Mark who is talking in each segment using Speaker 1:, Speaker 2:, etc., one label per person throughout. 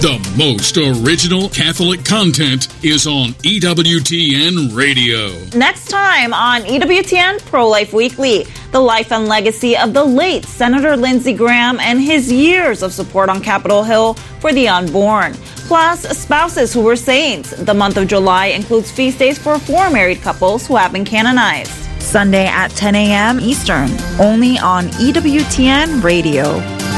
Speaker 1: The most original Catholic content is on EWTN Radio.
Speaker 2: Next time on EWTN Pro-Life Weekly, the life and legacy of the late Senator Lindsey Graham and his years of support on Capitol Hill for the unborn. Plus, spouses who were saints. The month of July includes feast days for 4 married couples who have been canonized. Sunday at 10 a.m. Eastern, only on EWTN Radio.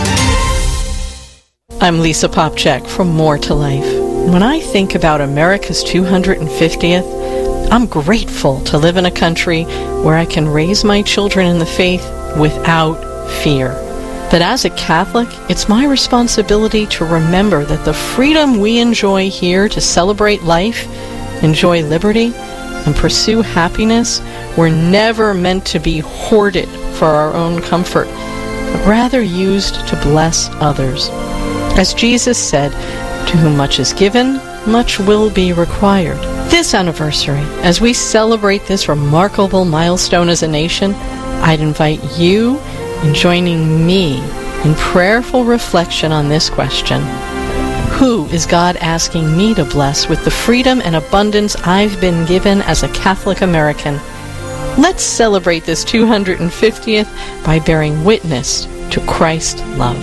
Speaker 3: I'm Lisa Popchak from More to Life. When I think about America's 250th, I'm grateful to live in a country where I can raise my children in the faith without fear. But as a Catholic, it's my responsibility to remember that the freedom we enjoy here to celebrate life, enjoy liberty, and pursue happiness were never meant to be hoarded for our own comfort, but rather used to bless others. As Jesus said, to whom much is given, much will be required. This anniversary, as we celebrate this remarkable milestone as a nation, I'd invite you in joining me in prayerful reflection on this question. Who is God asking me to bless with the freedom and abundance I've been given as a Catholic American? Let's celebrate this 250th by bearing witness to Christ's love.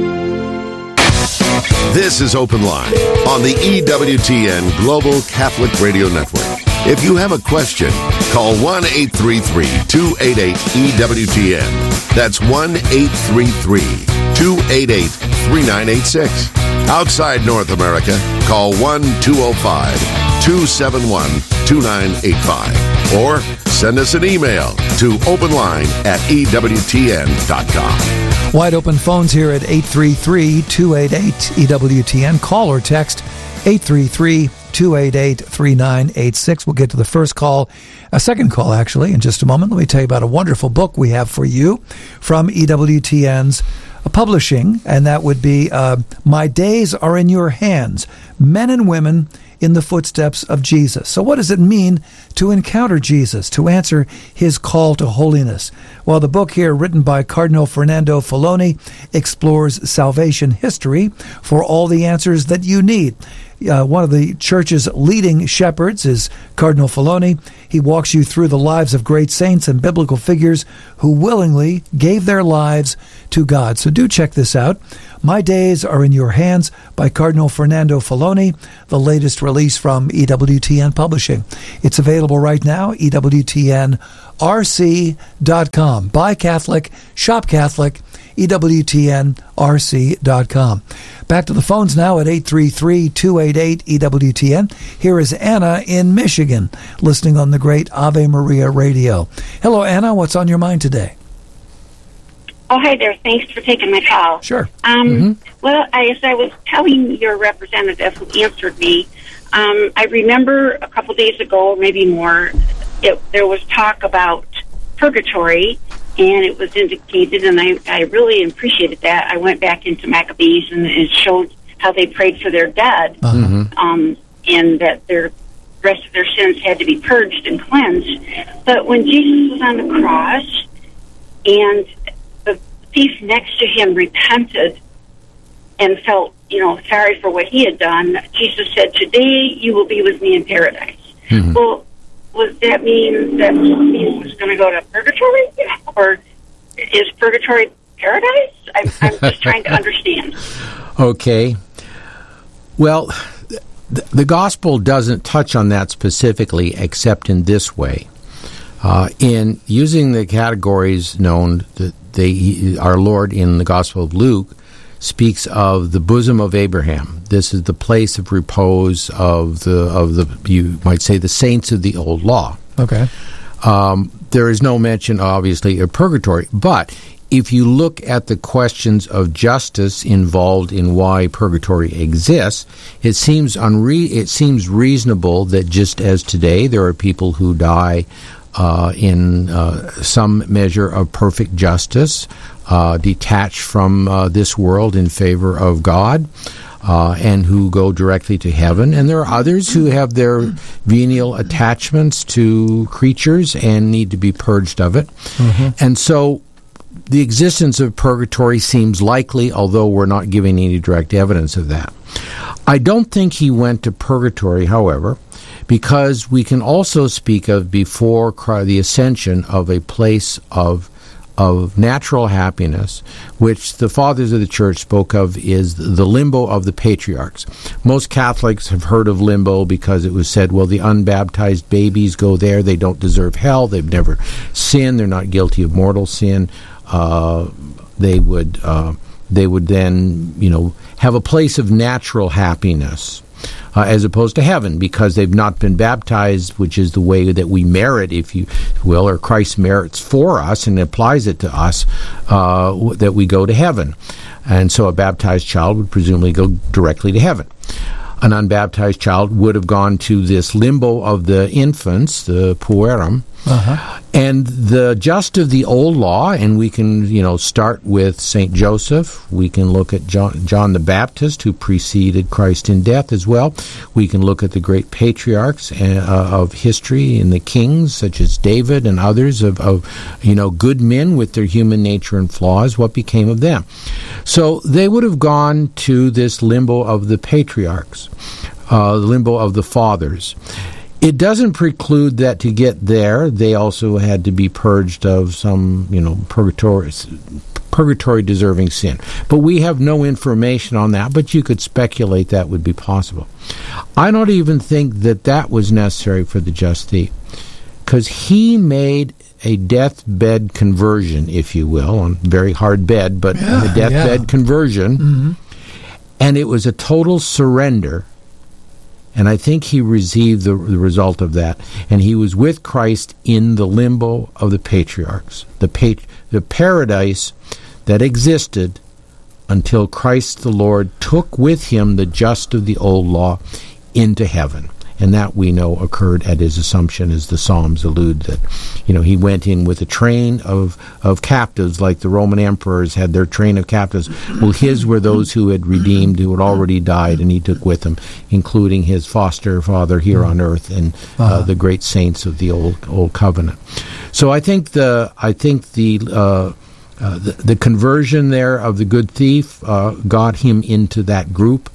Speaker 4: This is Open Line on the EWTN Global Catholic Radio Network. If you have a question, call 1-833-288-EWTN. That's 1-833-288-3986. Outside North America, call 1-205-271-2985. Or send us an email to openline@EWTN.com.
Speaker 5: Wide open phones here at 833-288-EWTN. Call or text 833-288-3986. We'll get to the first call, a second call actually, in just a moment. Let me tell you about a wonderful book we have for you from EWTN's publishing, and that would be My Days Are in Your Hands, Men and Women in the Footsteps of Jesus. So what does it mean to encounter Jesus, to answer his call to holiness? Well, the book here, written by Cardinal Fernando Filoni, explores salvation history for all the answers that you need. One of the church's leading shepherds is Cardinal Filoni. He walks you through the lives of great saints and biblical figures who willingly gave their lives to God. So do check this out. My Days Are in Your Hands by Cardinal Fernando Filoni, the latest release from EWTN Publishing. It's available right now, EWTNRC.com. Buy Catholic, shop Catholic, EWTNRC.com. Back to the phones now at 833-288-EWTN. Here is Anna in Michigan, listening on the great Ave Maria Radio. Hello, Anna. What's on your mind today?
Speaker 6: Oh, hi there. Thanks for taking my call.
Speaker 5: Sure.
Speaker 6: Well, as I was telling your representative who answered me, I remember a couple days ago, maybe more, there was talk about purgatory, and it was indicated, and I really appreciated that. I went back into Maccabees, and it showed how they prayed for their dead, and that their rest of their sins had to be purged and cleansed. But when Jesus was on the cross, and the thief next to him repented and felt, sorry for what he had done, Jesus said, "Today you will be with me in paradise." Well, does that mean that Jesus was going to go to purgatory? Or is purgatory paradise? I'm just trying to understand.
Speaker 7: Okay. Well, the gospel doesn't touch on that specifically, except in this way. In using the categories known, that our Lord in the Gospel of Luke speaks of the bosom of Abraham. This is the place of repose of the you might say the saints of the old law.
Speaker 5: Okay.
Speaker 7: There is no mention, obviously, of purgatory, but if you look at the questions of justice involved in why purgatory exists, it seems reasonable that just as today there are people who die in some measure of perfect justice, detached from this world in favor of God, and who go directly to heaven. And there are others who have their venial attachments to creatures and need to be purged of it. And so the existence of purgatory seems likely, although we're not giving any direct evidence of that. I don't think he went to purgatory, however, because we can also speak of, before the ascension, of a place of natural happiness, which the fathers of the church spoke of is the limbo of the patriarchs. Most Catholics have heard of limbo because it was said, well, the unbaptized babies go there, they don't deserve hell, they've never sinned, they're not guilty of mortal sin. They would then, have a place of natural happiness. As opposed to heaven, because they've not been baptized, which is the way that we merit, if you will, or Christ merits for us and applies it to us, that we go to heaven. And so a baptized child would presumably go directly to heaven. An unbaptized child would have gone to this limbo of the infants, the puerum, and the just of the old law, and we can, start with St. Joseph. We can look at John the Baptist, who preceded Christ in death as well. We can look at the great patriarchs of history and the kings, such as David and others of good men with their human nature and flaws. What became of them? So they would have gone to this limbo of the patriarchs, the limbo of the fathers. It doesn't preclude that to get there, they also had to be purged of some, purgatory-deserving sin. But we have no information on that, but you could speculate that would be possible. I don't even think that was necessary for the just thief, because he made a deathbed conversion, if you will, on a very hard bed, but a deathbed conversion, and it was a total surrender. And I think he received the result of that. And he was with Christ in the limbo of the patriarchs, the paradise that existed until Christ the Lord took with him the just of the old law into heaven. And that we know occurred at his Assumption, as the Psalms allude, that he went in with a train of captives, like the Roman emperors had their train of captives. Well, his were those who had redeemed, who had already died, and he took with him, including his foster father here on earth and the great saints of the old covenant. So I think the conversion there of the good thief got him into that group.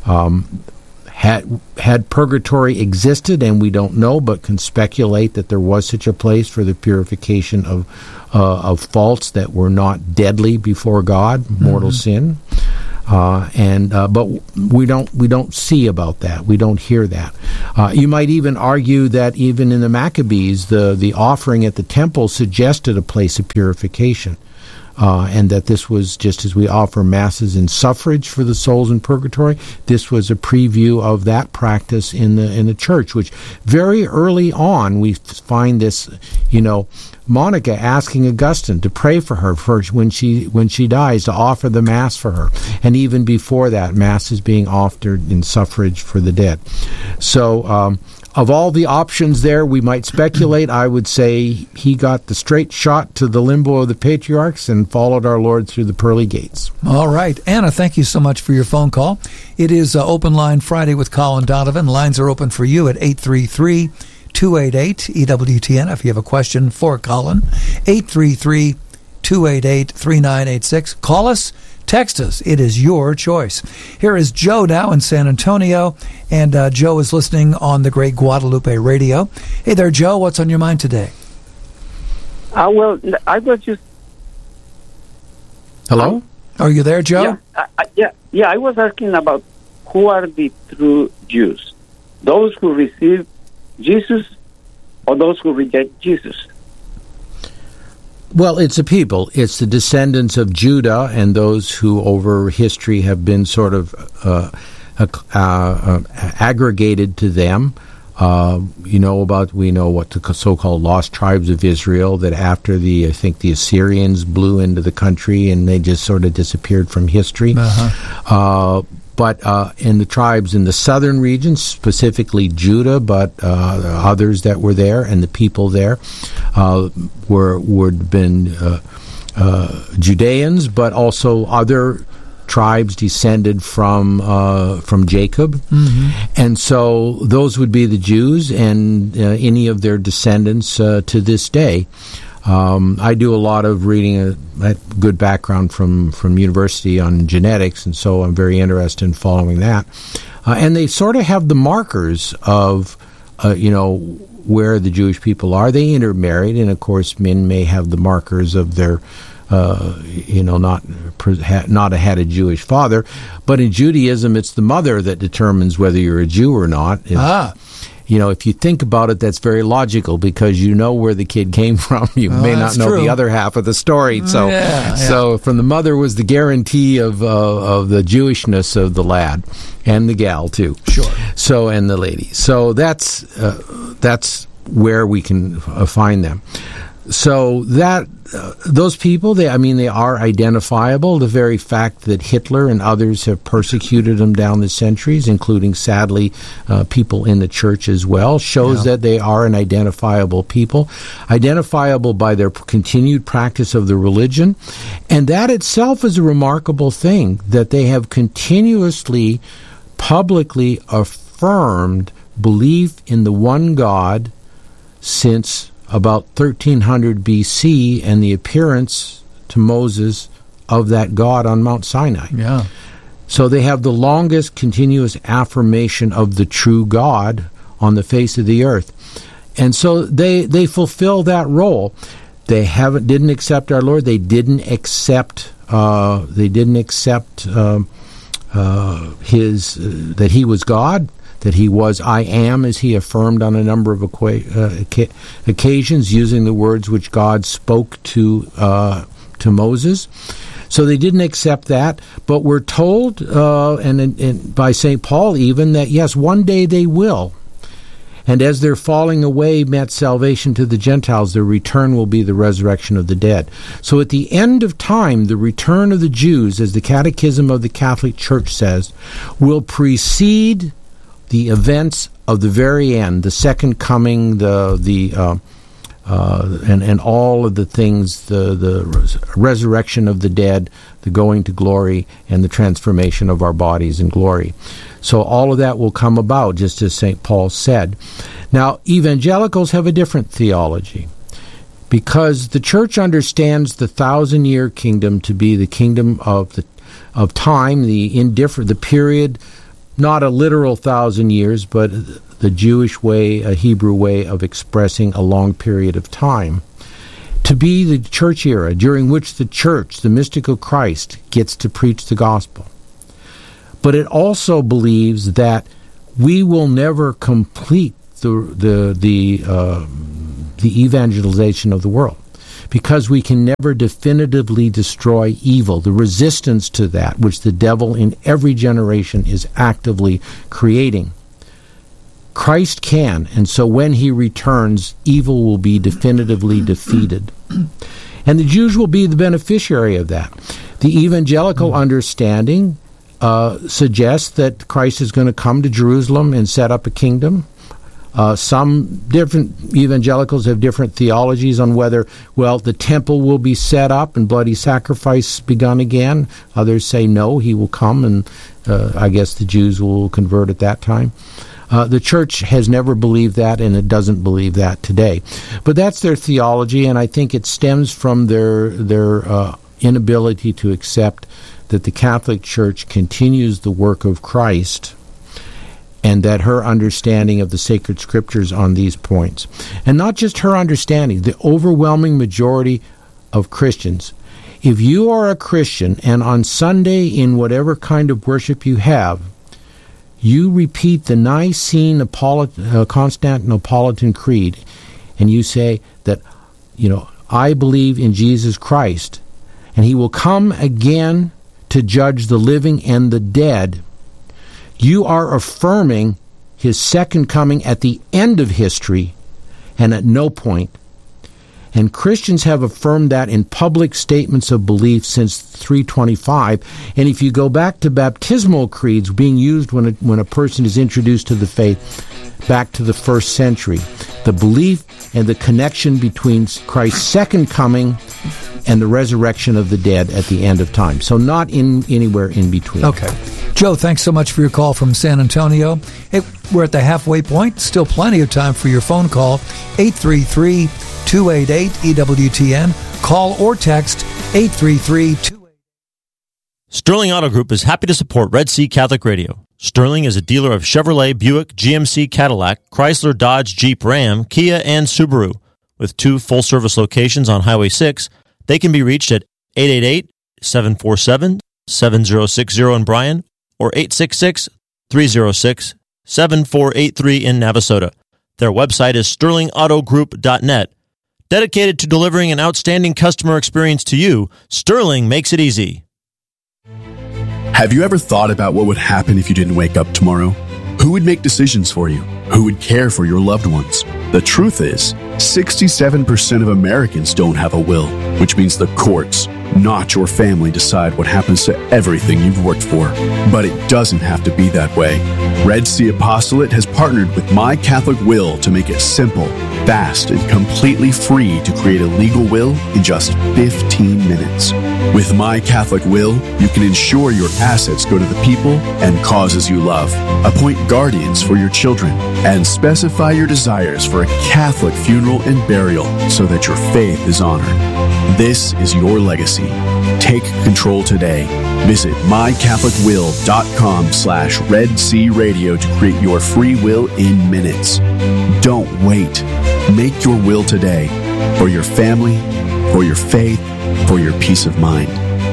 Speaker 7: Had purgatory existed, and we don't know, but can speculate that there was such a place for the purification of faults that were not deadly before God, mortal sin, but we don't see about that. We don't hear that. You might even argue that even in the Maccabees, the offering at the temple suggested a place of purification. And that this was, just as we offer masses in suffrage for the souls in purgatory, this was a preview of that practice in the church, which very early on we find this, Monica asking Augustine to pray for her when she dies, to offer the Mass for her. And even before that, Mass is being offered in suffrage for the dead. So, of all the options there, we might speculate. I would say he got the straight shot to the limbo of the patriarchs and followed our Lord through the pearly gates. All
Speaker 5: right. Anna, thank you so much for your phone call. It is Open Line Friday with Colin Donovan. Lines are open for you at 833-288-EWTN if you have a question for Colin. 833-288-3986. Call us. Text us. It is your choice. Here is Joe now in San Antonio, and Joe is listening on the great Guadalupe Radio. Hey there, Joe. What's on your mind today?
Speaker 8: Well, I was just...
Speaker 7: Hello?
Speaker 5: Are you there, Joe?
Speaker 8: Yeah. I was asking about who are the true Jews? Those who receive Jesus or those who reject Jesus?
Speaker 7: Well, it's a people. It's the descendants of Judah and those who over history have been sort of aggregated to them. We know what the so-called lost tribes of Israel, that after the Assyrians blew into the country and they just sort of disappeared from history. But in the tribes in the southern region, specifically Judah, but others that were there and the people there would have been Judeans, but also other tribes descended from Jacob. And so those would be the Jews and any of their descendants to this day. I do a lot of reading, a good background from university on genetics, and so I'm very interested in following that. And they sort of have the markers of, where the Jewish people are. They intermarried, and of course men may have the markers of their not had a Jewish father, but in Judaism it's the mother that determines whether you're a Jew or not. If you think about it, that's very logical, because you know where the kid came from. You may not know the other half of the story. So from the mother was the guarantee of the Jewishness of the lad and the gal too. Sure. So, and the lady. So that's where we can find them. So that those people, they are identifiable. The very fact that Hitler and others have persecuted them down the centuries, including, sadly, people in the church as well, shows that they are an identifiable people, identifiable by their continued practice of the religion. And that itself is a remarkable thing, that they have continuously, publicly affirmed belief in the one God since about 1300 BC and the appearance to Moses of that God on Mount Sinai. Yeah. So they have the longest continuous affirmation of the true God on the face of the earth. And so they fulfill that role. They didn't accept our Lord. They didn't accept that he was God, that he was I am, as he affirmed on a number of occasions, using the words which God spoke to Moses. So they didn't accept that, but we're told, and by St. Paul even, that yes, one day they will. And as their falling away meant salvation to the Gentiles, their return will be the resurrection of the dead. So at the end of time, the return of the Jews, as the Catechism of the Catholic Church says, will precede the events of the very end, the second coming, and all of the things, the resurrection of the dead, the going to glory, and the transformation of our bodies in glory. So all of that will come about, just as St. Paul said. Now, evangelicals have a different theology, because the Church understands the 1,000-year kingdom to be the kingdom of time, the period. Not a literal 1,000 years, but the Jewish way, a Hebrew way of expressing a long period of time. To be the church era during which the church, the mystical Christ, gets to preach the gospel. But it also believes that we will never complete the evangelization of the world, because we can never definitively destroy evil, the resistance to that which the devil in every generation is actively creating. Christ can, and so when he returns, evil will be definitively defeated. And the Jews will be the beneficiary of that. The evangelical understanding suggests that Christ is going to come to Jerusalem and set up a kingdom. Some different evangelicals have different theologies on whether, the temple will be set up and bloody sacrifice begun again. Others say no, he will come, and I guess the Jews will convert at that time. The church has never believed that, and it doesn't believe that today. But that's their theology, and I think it stems from their inability to accept that the Catholic Church continues the work of Christ, and that her understanding of the sacred scriptures on these points, and not just her understanding, the overwhelming majority of Christians. If you are a Christian and on Sunday, in whatever kind of worship you have, you repeat the Nicene Constantinopolitan Creed, and you say that, I believe in Jesus Christ, and he will come again to judge the living and the dead, you are affirming his second coming at the end of history and at no point. And Christians have affirmed that in public statements of belief since 325. And if you go back to baptismal creeds being used when a person is introduced to the faith, back to the first century, the belief and the connection between Christ's second coming and the resurrection of the dead at the end of time. So not anywhere in between.
Speaker 5: Okay. Joe, thanks so much for your call from San Antonio. Hey, we're at the halfway point. Still plenty of time for your phone call. 833-288-EWTN. Call or text 833-288.
Speaker 9: Sterling Auto Group is happy to support Red Sea Catholic Radio. Sterling is a dealer of Chevrolet, Buick, GMC, Cadillac, Chrysler, Dodge, Jeep, Ram, Kia, and Subaru. With 2 full-service locations on Highway 6, they can be reached at 888-747-7060 in Bryan or 866-306-7483 in Navasota. Their website is sterlingautogroup.net. Dedicated to delivering an outstanding customer experience to you, Sterling makes it easy.
Speaker 10: Have you ever thought about what would happen if you didn't wake up tomorrow? Who would make decisions for you? Who would care for your loved ones? The truth is, 67% of Americans don't have a will, which means the courts, not your family, decide what happens to everything you've worked for. But it doesn't have to be that way. Red Sea Apostolate has partnered with My Catholic Will to make it simple, fast, and completely free to create a legal will in just 15 minutes. With My Catholic Will, you can ensure your assets go to the people and causes you love, appoint guardians for your children, and specify your desires for a Catholic funeral and burial so that your faith is honored. This is your legacy. Take control today. Visit mycatholicwill.com/Red Sea Radio to create your free will in minutes. Don't wait. Make your will today for your family, for your faith, for your peace of mind.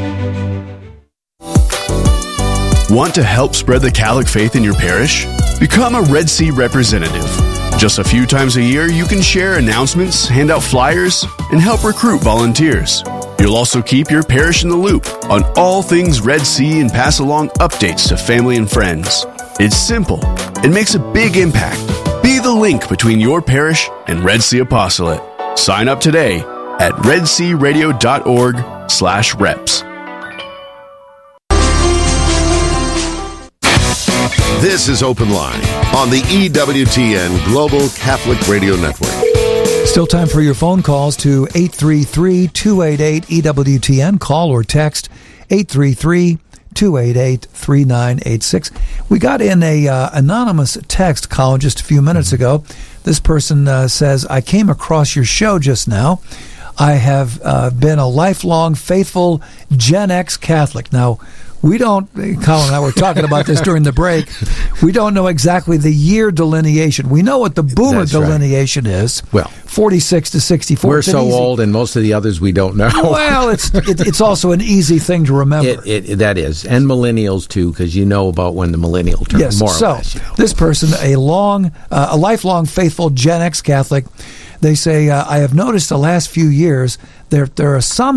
Speaker 10: Want to help spread the Catholic faith in your parish? Become a Red Sea representative. Just a few times a year, you can share announcements, hand out flyers, and help recruit volunteers. You'll also keep your parish in the loop on all things Red Sea and pass along updates to family and friends. It's simple. It makes a big impact. Be the link between your parish and Red Sea Apostolate. Sign up today at redsearadio.org/reps.
Speaker 4: This is Open Line on the EWTN Global Catholic Radio Network.
Speaker 5: Still time for your phone calls to 833-288-EWTN. Call or text 833-288-3986. We got in a anonymous text, Colin, just a few minutes ago. This person says, I came across your show just now. I have been a lifelong faithful Gen X Catholic. Now, we don't, Colin and I were talking about this during the break, we don't know exactly the year delineation. We know what the boomer delineation is.
Speaker 7: Well,
Speaker 5: 46 to 64.
Speaker 7: We're so old, and most of the others we don't know.
Speaker 5: Well, it's also an easy thing to remember.
Speaker 7: That is. And millennials, too, because you know about when the millennial turn,
Speaker 5: yes,
Speaker 7: more or
Speaker 5: so
Speaker 7: less. You know.
Speaker 5: This person, a lifelong faithful Gen X Catholic, they say, I have noticed the last few years there are some